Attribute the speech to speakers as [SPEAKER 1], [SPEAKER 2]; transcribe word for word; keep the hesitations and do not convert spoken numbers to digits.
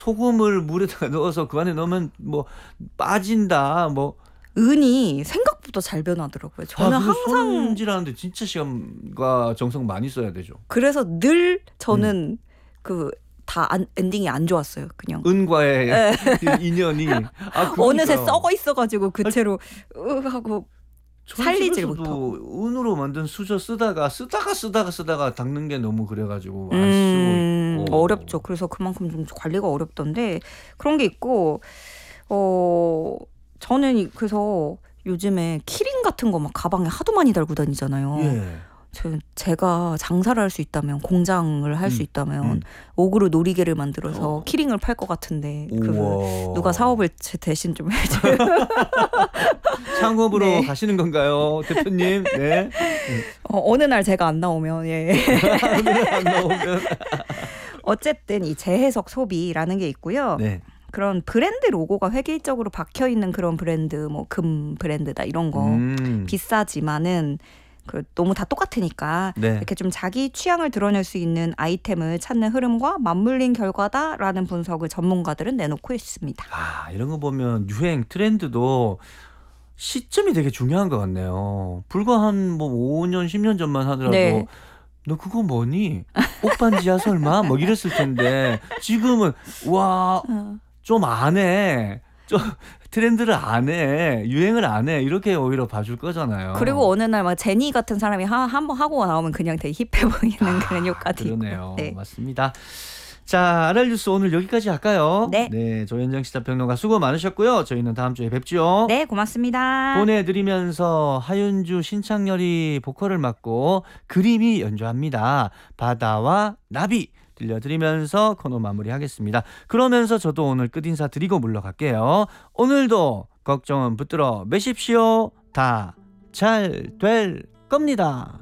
[SPEAKER 1] 소금을 물에다가 넣어서 그 안에 넣으면 뭐 빠진다. 뭐
[SPEAKER 2] 은이 생각보다 잘 변하더라고요. 저는
[SPEAKER 1] 아, 그거
[SPEAKER 2] 항상
[SPEAKER 1] 손질하는데 진짜 시간과 정성 많이 써야 되죠.
[SPEAKER 2] 그래서 늘 저는 그 다 엔딩이 안 좋았어요. 그냥
[SPEAKER 1] 은과의
[SPEAKER 2] 예.
[SPEAKER 1] 인연이 아,
[SPEAKER 2] 어느새
[SPEAKER 1] 그러니까요.
[SPEAKER 2] 썩어 있어가지고 그 채로 으 하고
[SPEAKER 1] 저희
[SPEAKER 2] 살리질
[SPEAKER 1] 집에서도
[SPEAKER 2] 못하고.
[SPEAKER 1] 은으로 만든 수저 쓰다가 쓰다가 쓰다가 쓰다가 닦는 게 너무 그래가지고 안
[SPEAKER 2] 음,
[SPEAKER 1] 쓰고 있고.
[SPEAKER 2] 어렵죠. 그래서 그만큼 좀 관리가 어렵던데 그런 게 있고 어 저는 이- 그래서 요즘에 키링 같은 거 막 가방에 하도 많이 달고 다니잖아요.
[SPEAKER 1] 예.
[SPEAKER 2] 저, 제가 장사를 할 수 있다면 공장을 할 수
[SPEAKER 1] 음,
[SPEAKER 2] 있다면
[SPEAKER 1] 음.
[SPEAKER 2] 옥으로 놀이개를 만들어서
[SPEAKER 1] 어.
[SPEAKER 2] 키링을 팔 것 같은데 그
[SPEAKER 1] 우와.
[SPEAKER 2] 누가 사업을 제 대신 좀 해줘요.
[SPEAKER 1] 창업으로
[SPEAKER 2] 네.
[SPEAKER 1] 가시는 건가요, 대표님? 네.
[SPEAKER 2] 어, 어느 날 제가 안 나오면 예.
[SPEAKER 1] 안 나오면.
[SPEAKER 2] 어쨌든 이 재해석 소비라는 게 있고요.
[SPEAKER 1] 네.
[SPEAKER 2] 그런 브랜드 로고가 획일적으로 박혀 있는 그런 브랜드, 뭐 금 브랜드다 이런 거
[SPEAKER 1] 음.
[SPEAKER 2] 비싸지만은 그 너무 다 똑같으니까
[SPEAKER 1] 네.
[SPEAKER 2] 이렇게 좀 자기 취향을 드러낼 수 있는 아이템을 찾는 흐름과 맞물린 결과다라는 분석을 전문가들은 내놓고 있습니다.
[SPEAKER 1] 아, 이런 거 보면 유행 트렌드도 시점이 되게 중요한 것 같네요. 불과 한 뭐 오 년, 십 년 전만 하더라도
[SPEAKER 2] 네.
[SPEAKER 1] 너 그거 뭐니? 옷반지야 설마? 뭐 이랬을 텐데 지금은 와,
[SPEAKER 2] 어.
[SPEAKER 1] 좀 안 해. 좀 트렌드를 안 해. 유행을 안 해. 이렇게 오히려 봐줄 거잖아요.
[SPEAKER 2] 그리고 어느 날 막 제니 같은 사람이 한 번 하고 나오면 그냥 되게 힙해 보이는 그런 효과도
[SPEAKER 1] 그러네요.
[SPEAKER 2] 있고. 네.
[SPEAKER 1] 맞습니다. 자, 알알뉴스 오늘 여기까지 할까요?
[SPEAKER 2] 네.
[SPEAKER 1] 네, 조현정 시사평론가 수고 많으셨고요. 저희는 다음 주에 뵙죠.
[SPEAKER 2] 네, 고맙습니다.
[SPEAKER 1] 보내드리면서 하윤주 신창렬이 보컬을 맡고 그림이 연주합니다. 바다와 나비 들려드리면서 코너 마무리하겠습니다. 그러면서 저도 오늘 끝인사 드리고 물러갈게요. 오늘도 걱정은 붙들어 매십시오. 다 잘 될 겁니다.